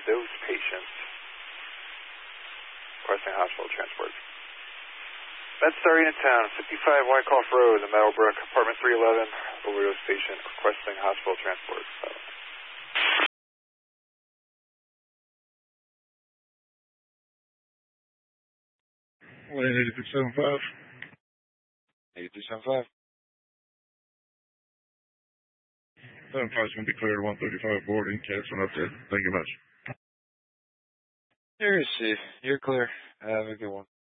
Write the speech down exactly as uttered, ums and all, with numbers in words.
overdose patient. Requesting hospital transport. MedStar Uniontown, fifty-five Wyckoff Road, the Meadowbrook, apartment three eleven, overdose patient, requesting hospital transport. Lane eighty-two seventy-five. eighty-two seventy-five. seven five is going to be cleared, one thirty-five boarding, cancel update. Thank you much. You're safe. You're clear. Have a good one.